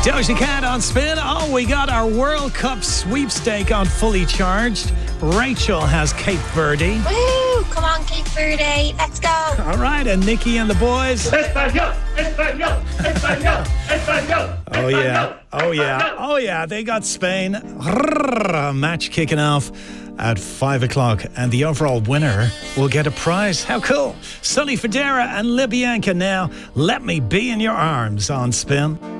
Doja Cat on Spin. Oh, we got our World Cup sweepstake on Fully Charged. Rachel has Cape Verde. Woo! Come on, Cape Verde. Let's go. All right, and Nikki and the boys. Español, Español, Español, Español. Oh, yeah. Oh, yeah. Oh, yeah. They got Spain. Match kicking off at 5 o'clock. And the overall winner will get a prize. How cool. Sully Federa and Libyanka now. Let me be in your arms on Spin.